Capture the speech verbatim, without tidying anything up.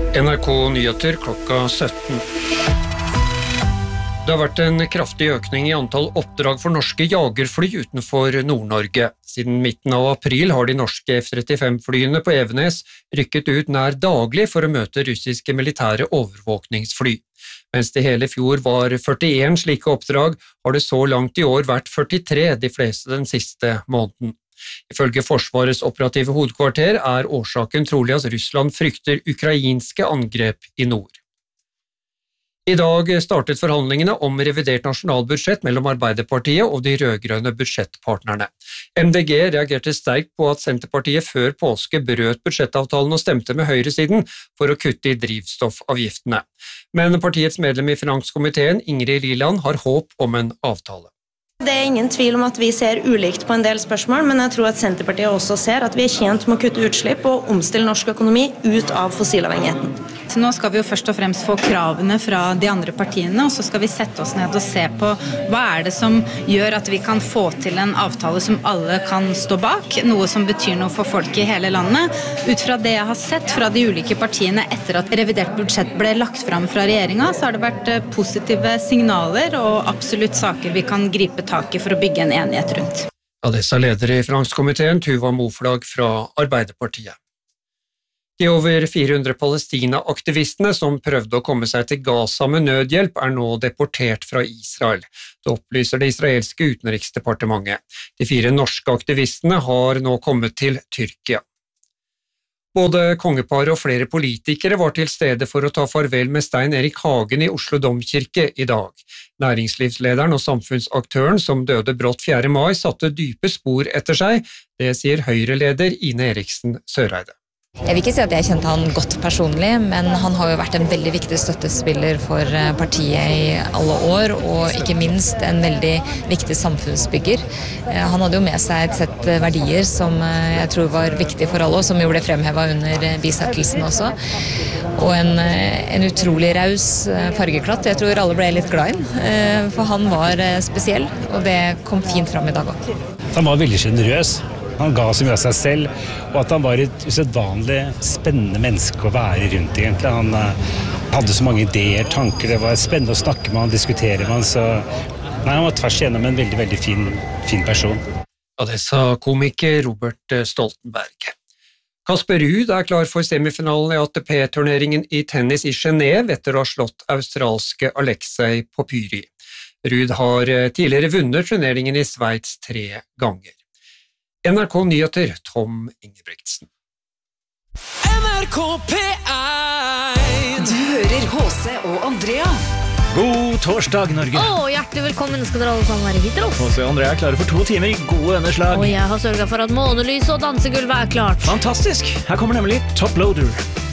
N R K Nyheter klokka sytten. Det har vært en kraftig økning i antall oppdrag for norske jagerfly utenfor Nord-Norge. Siden midten av april har de norske F trettifem-flyene på Evenes rykket ut nær daglig for å møte russiske militære overvåkningsfly. Mens det hele fjor var førtien slike oppdrag, har det så langt i år vært førtitre, de fleste den siste måneden. Ifølge Forsvarets operative hovedkvarter er årsaken trolig at Russland frykter ukrainske angrep i nord. I dag startet forhandlingene om revidert nasjonalbudsjett mellom Arbeiderpartiet og de rødgrønne budsjettpartnerne. M D G reagerte sterkt på at Senterpartiet før påske brøt budsjettavtalen og stemte med høyresiden for å kutte i drivstoffavgiftene. Men partiets medlem i finanskomiteen, Ingrid Liland, har håp om en avtale. Det er ingen tvil om at vi ser ulikt på en del spørsmål, men jeg tror at Senterpartiet også ser at vi er tjent med å kutte utslipp og omstille norsk økonomi ut av fossilavhengigheten. Så nå skal vi jo først og fremst få kravene fra de andre partiene, og så skal vi sette oss ned og se på hva er det som gjør at vi kan få til en avtale som alle kan stå bak, noe som betyr noe for folk i hele landet. Ut fra det jeg har sett fra de ulike partiene etter at revidert budsjett ble lagt fram fra regjeringen, så har det vært positive signaler og absolutt saker vi kan gripe tak i for å bygge en enighet rundt. Ja, det sa leder i finanskomiteen, Tuva Moflag fra Arbeiderpartiet. De over fire hundre Palestina-aktivistene som prøvde å komme seg til Gaza med nødhjelp er nå deportert fra Israel. Det opplyser det israelske utenriksdepartementet. De fire norske aktivistene har nå kommet til Tyrkia. Både kongeparet og flere politikere var til stede for å ta farvel med Stein Erik Hagen i Oslo Domkirke i dag. Næringslivslederen og samfunnsaktøren som døde brått fjerde mai satte dype spor etter seg, det sier Høyre-leder Ine Eriksen Søreide. Jeg vil ikke si at jeg kjente han godt personlig, men han har jo vært en veldig viktig støttespiller for partiet i alle år, og ikke minst en veldig viktig samfunnsbygger. Han hadde jo med seg et sett verdier som jeg tror var viktig for alle, og som jo ble fremhevet under bisettelsen også. Og en, en utrolig raus fargeklatt. Jeg tror alle ble litt glad inn, for han var spesiell, og det kom fint fram i dag også. Han var veldig generøs. Han ga så mye av seg selv, og at han var et usedvanlig spennende menneske å være rundt egentlig. Han uh, hadde så mange ideer, tanker, det var spennende å snakke med han, diskutere med han, så nei, han var tvers igjennom en veldig, veldig fin, fin person. Ja, det sa komiker Robert Stoltenberg. Kasper Ruud er klar for semifinalen i A T P-turneringen i tennis i Genève etter å ha slått australske Alexei Popyri. Ruud har tidligere vunnet turneringen i Sveits tre ganger. N R K Nyheter, Tom Ingebrigtsen. N R K P én. Du hører H C og Andrea. God torsdag, Norge. Åh, hjertelig velkommen skal dere alle sammen være hit til oss. H C og Andrea er klare for to timer i gode underslag. Og jeg har sørget for at månelys og dansegulv er klart. Fantastisk. Her kommer nemlig Top Loader.